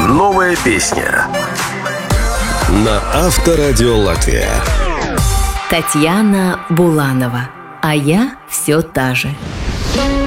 Новая песня на Авторадио Латвия. Татьяна Буланова. А я все та же.